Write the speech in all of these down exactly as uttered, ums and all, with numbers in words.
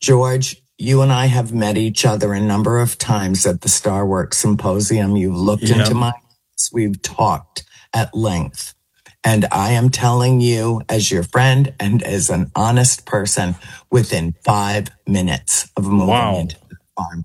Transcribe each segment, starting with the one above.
George, you and I have met each other a number of times at the Starworks Symposium. You've looked Yeah. into my eyes. We've talked at length. And I am telling you, as your friend and as an honest person, within five minutes of moving Wow. into the farm.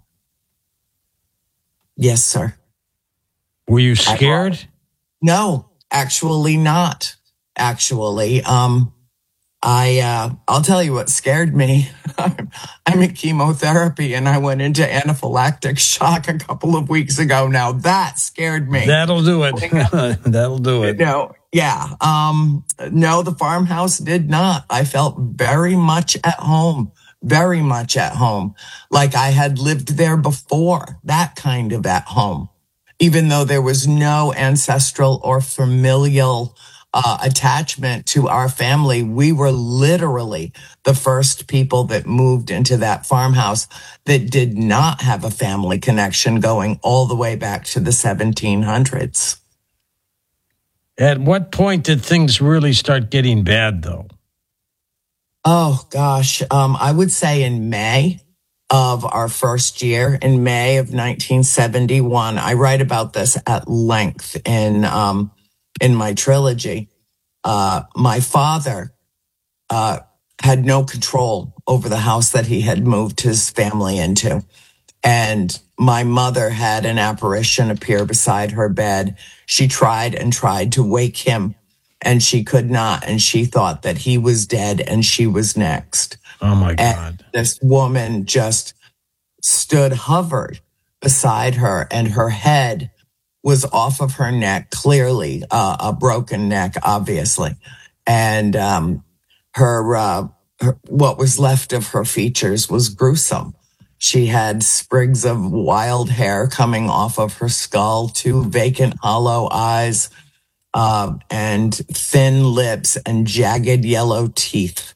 Yes, sir. Were you scared? No, actually not. Actually, um, I, uh, I'll tell you what scared me. I'm in chemotherapy and I went into anaphylactic shock a couple of weeks ago. Now that scared me. That'll do it. That'll do it. No, yeah. Um, no, the farmhouse did not. I felt very much at home, very much at home, like I had lived there before, that kind of at home, even though there was no ancestral or familial uh, attachment to our family. We were literally the first people that moved into that farmhouse that did not have a family connection going all the way back to the seventeen hundreds. At what point did things really start getting bad, though? Oh, gosh. Um, I would say in May of our first year, in May of nineteen seventy-one, I write about this at length in um, in my trilogy. Uh, my father uh, had no control over the house that he had moved his family into. And my mother had an apparition appear beside her bed. She tried and tried to wake him, and she could not. And she thought that he was dead and she was next. Oh, my God. And this woman just stood, hovered beside her, and her head was off of her neck, clearly uh, a broken neck, obviously. And um, her, uh, her, what was left of her features was gruesome. She had sprigs of wild hair coming off of her skull, two vacant hollow eyes, uh, and thin lips and jagged yellow teeth.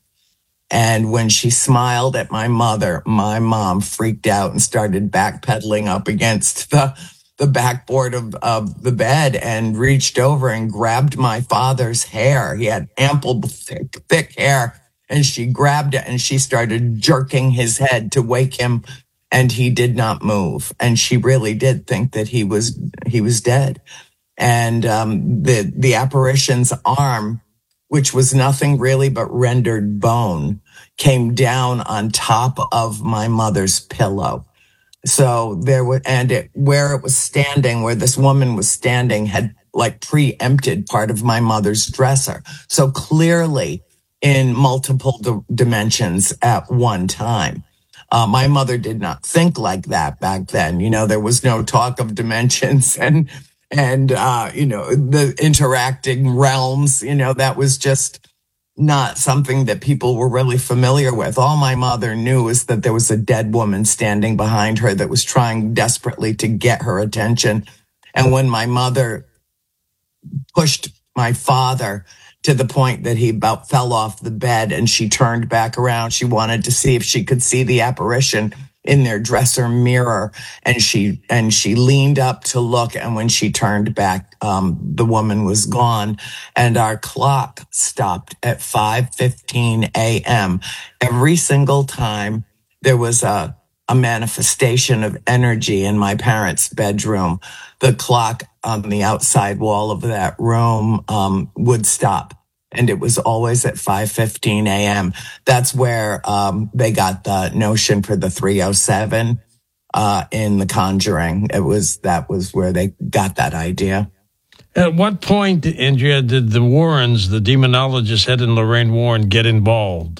And when she smiled at my mother, my mom freaked out and started backpedaling up against the, the backboard of, of the bed and reached over and grabbed my father's hair. He had ample, thick, thick hair. And she grabbed it and she started jerking his head to wake him, and he did not move. And she really did think that he was he was dead. And um, the the apparition's arm, which was nothing really but rendered bone, came down on top of my mother's pillow. So there was, and it, where it was standing, where this woman was standing, had like preempted part of my mother's dresser. So clearly in multiple d- dimensions at one time. Uh, my mother did not think like that back then. You know, there was no talk of dimensions and, and, uh, you know, the interacting realms, you know, that was just not something that people were really familiar with. All my mother knew was that there was a dead woman standing behind her that was trying desperately to get her attention. And when my mother pushed my father to the point that he about fell off the bed and she turned back around, she wanted to see if she could see the apparition in their dresser mirror. And she, and she leaned up to look. And when she turned back, um, the woman was gone, and our clock stopped at five fifteen a.m. Every single time there was a, a manifestation of energy in my parents' bedroom, the clock on the outside wall of that room, um, would stop. And it was always at five fifteen a.m. That's where um, they got the notion for the three oh seven uh, in The Conjuring. It was that was where they got that idea. At what point, Andrea, did the Warrens, the demonologist Ed and Lorraine Warren, get involved?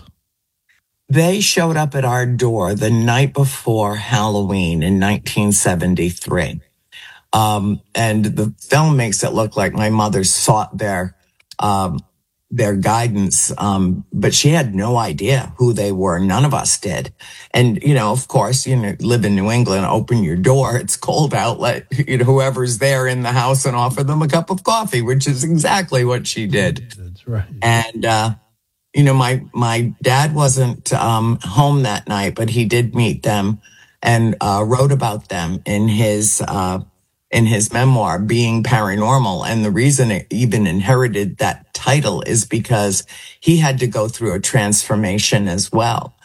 They showed up at our door the night before Halloween in nineteen seventy-three. Um, and the film makes it look like my mother sought their um, their guidance, um, but she had no idea who they were. None of us did. And, you know, of course, you know, live in New England, open your door. It's cold out. Let you know, whoever's there in the house and offer them a cup of coffee, which is exactly what she did. That's right. And, uh, you know, my, my dad wasn't um, home that night, but he did meet them and uh, wrote about them in his uh in his memoir, Being Paranormal. And the reason it even inherited that title is because he had to go through a transformation as well.